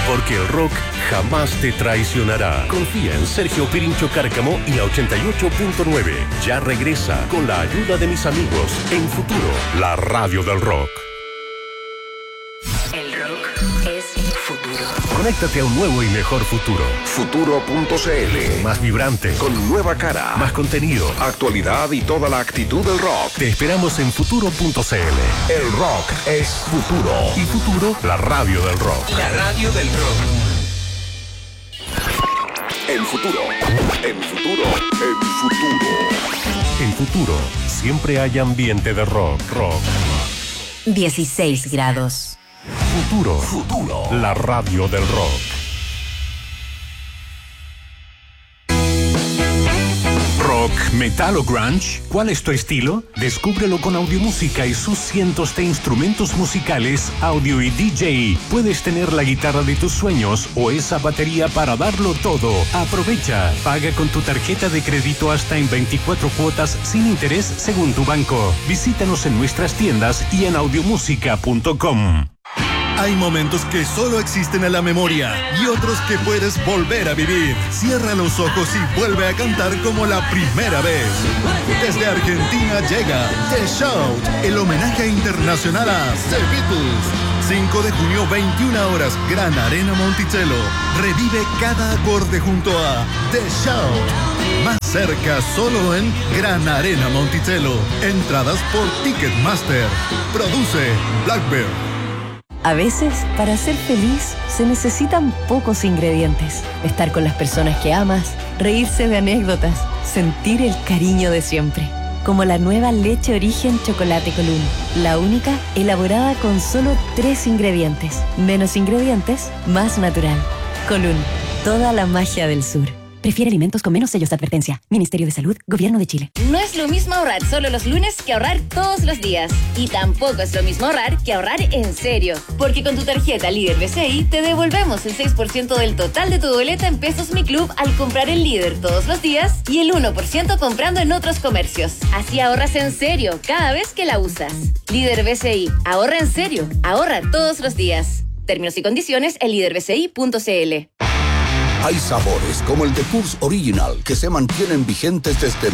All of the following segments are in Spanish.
Porque el rock jamás te traicionará. Confía en Sergio Pirincho Cárcamo y la 88.9. Ya regresa con la ayuda de mis amigos en Futuro, la radio del rock. El rock es futuro. Conéctate a un nuevo y mejor futuro. Futuro.cl. Más vibrante, Con nueva cara, más contenido, actualidad y toda la actitud del rock. Te esperamos en Futuro.cl. El rock es futuro. Y Futuro, la radio del rock. La radio del rock. En futuro, en futuro, en futuro. En Futuro, siempre hay ambiente de rock. 16 grados. Futuro, la radio del rock. Rock, metal o grunge, ¿cuál es tu estilo? Descúbrelo con Audiomúsica y sus cientos de instrumentos musicales, audio y DJ. Puedes tener la guitarra de tus sueños o esa batería para darlo todo. Aprovecha, paga con tu tarjeta de crédito hasta en 24 cuotas sin interés según tu banco. Visítanos en nuestras tiendas y en audiomusica.com. Hay momentos que solo existen en la memoria y otros que puedes volver a vivir. Cierra los ojos y vuelve a cantar como la primera vez. Desde Argentina llega The Shout, el homenaje internacional a The Beatles. 5 de junio, 21 horas, Gran Arena Monticello. Revive cada acorde junto a The Shout. Más cerca, solo en Gran Arena Monticello. Entradas por Ticketmaster. Produce Blackbird. A veces, para ser feliz, se necesitan pocos ingredientes. Estar con las personas que amas, reírse de anécdotas, sentir el cariño de siempre. Como la nueva leche origen chocolate Colún. La única elaborada con solo 3 ingredientes. Menos ingredientes, más natural. Colún, toda la magia del sur. Prefiere alimentos con menos sellos de advertencia. Ministerio de Salud, Gobierno de Chile. No es lo mismo ahorrar solo los lunes que ahorrar todos los días. Y tampoco es lo mismo ahorrar que ahorrar en serio. Porque con tu tarjeta Líder BCI te devolvemos el 6% del total de tu boleta en Pesos Mi Club al comprar el Líder todos los días y el 1% comprando en otros comercios. Así ahorras en serio cada vez que la usas. Líder BCI. Ahorra en serio. Ahorra todos los días. Términos y condiciones en líderbci.cl. Hay sabores como el de Coors Original que se mantienen vigentes desde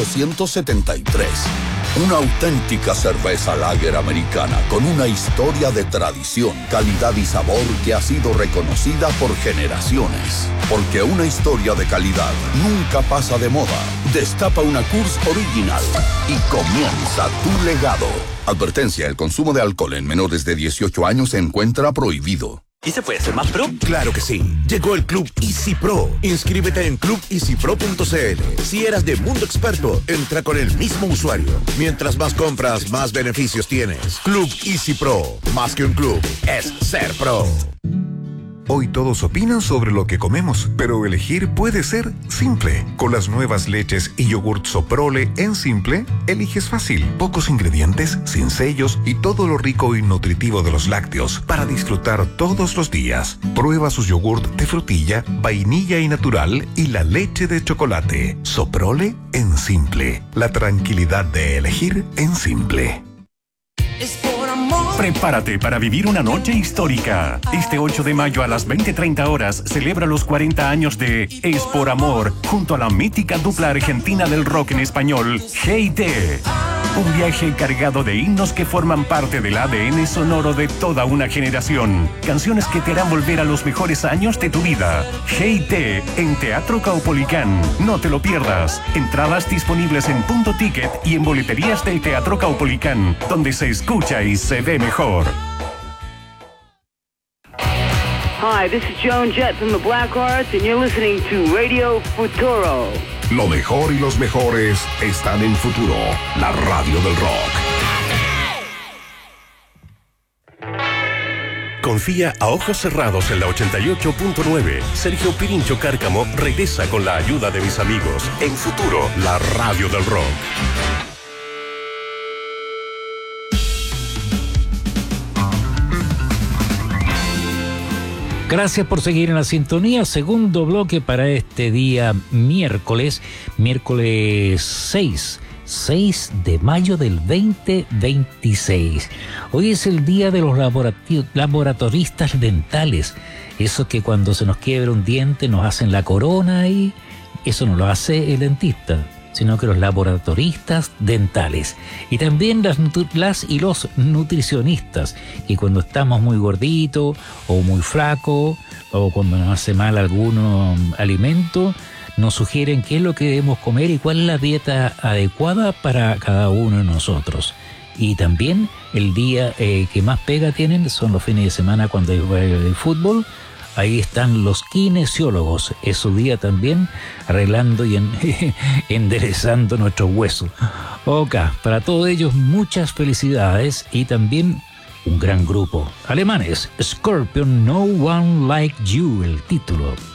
1873. Una auténtica cerveza lager americana con una historia de tradición, calidad y sabor que ha sido reconocida por generaciones. Porque una historia de calidad nunca pasa de moda. Destapa una Coors Original y comienza tu legado. Advertencia: el consumo de alcohol en menores de 18 años se encuentra prohibido. ¿Y se puede ser más pro? Claro que sí. Llegó el Club Easy Pro. Inscríbete en clubeasypro.cl. Si eras de Mundo Experto, entra con el mismo usuario. Mientras más compras, más beneficios tienes. Club Easy Pro. Más que un club, es ser pro. Hoy todos opinan sobre lo que comemos, pero elegir puede ser simple. Con las nuevas leches y yogurt Soprole en Simple, eliges fácil. Pocos ingredientes, sin sellos y todo lo rico y nutritivo de los lácteos para disfrutar todos los días. Prueba sus yogurt de frutilla, vainilla y natural y la leche de chocolate. Soprole en Simple. La tranquilidad de elegir en Simple. Prepárate para vivir una noche histórica. Este 8 de mayo a las 20:30 horas celebra los 40 años de Es por Amor junto a la mítica dupla argentina del rock en español, G&T. Un viaje cargado de himnos que forman parte del ADN sonoro de toda una generación. Canciones que te harán volver a los mejores años de tu vida. G&T en Teatro Caupolicán. No te lo pierdas. Entradas disponibles en Punto Ticket y en boleterías del Teatro Caupolicán, donde se escucha y se ve mejor. Hi, this is Joan Jett from the Blackhearts, and you're listening to Radio Futuro. Lo mejor y los mejores están en Futuro, la radio del rock. Confía a ojos cerrados en la 88.9. Sergio Pirincho Cárcamo regresa con la ayuda de mis amigos en Futuro, la radio del rock. Gracias por seguir en la sintonía. Segundo bloque para este día miércoles 6 6 de mayo del 2026. Hoy es el día de los laboratoristas dentales. Eso que cuando se nos quiebra un diente nos hacen la corona y eso no lo hace el dentista, sino que los laboratoristas dentales. Y también las y los nutricionistas, que cuando estamos muy gorditos o muy flacos o cuando nos hace mal algún alimento, nos sugieren qué es lo que debemos comer y cuál es la dieta adecuada para cada uno de nosotros. Y también el día que más pega tienen son los fines de semana cuando hay fútbol. Ahí están los kinesiólogos, es su día también, arreglando y enderezando nuestros huesos. Ok, para todos ellos muchas felicidades y también un gran grupo. Alemanes, Scorpion, No One Like You, el título.